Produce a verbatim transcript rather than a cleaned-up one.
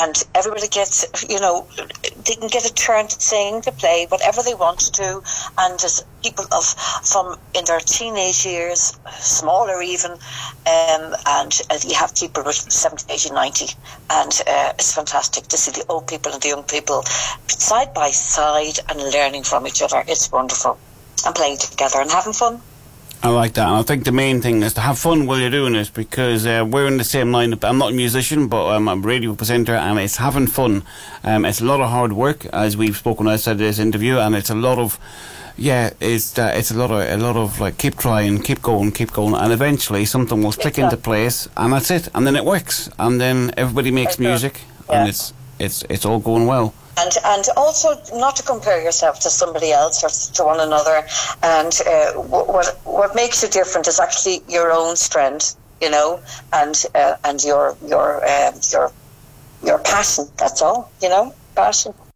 and everybody gets, you know, they can get a turn to sing, to play, whatever they want to do. And there's people of from in their teenage years, smaller even, um, and uh, you have people with seventy, eighty, ninety, and uh, it's fantastic to see the old people and the young people side by side and learning from each other. It's wonderful, and playing together and having fun. I like that, and I think the main thing is to have fun while you're doing it, because uh, we're in the same line. I'm not a musician, but um, I'm a radio presenter, and it's having fun. Um, it's a lot of hard work, as we've spoken outside this interview, and it's a lot of, yeah, it's uh, it's a lot of a lot of like keep trying, keep going, keep going, and eventually something will click into place, and that's it, and then it works, and then everybody makes music, yeah. and it's it's it's all going well. And and also not to compare yourself to somebody else or to one another. And uh, what what makes you different is actually your own strength, you know, and uh, and your your uh, your your passion. That's all, you know, passion.